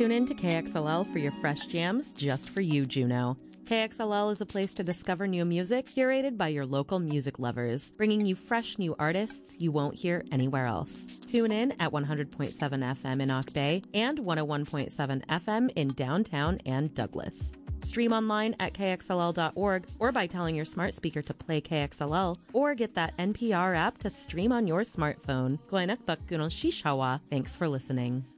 Tune in to KXLL for your fresh jams just for you, Juneau. KXLL is a place to discover new music curated by your local music lovers, bringing you fresh new artists you won't hear anywhere else. Tune in at 100.7 FM in Ock Bay and 101.7 FM in downtown and Douglas. Stream online at kxll.org or by telling your smart speaker to play KXLL or get that NPR app to stream on your smartphone. Thanks for listening.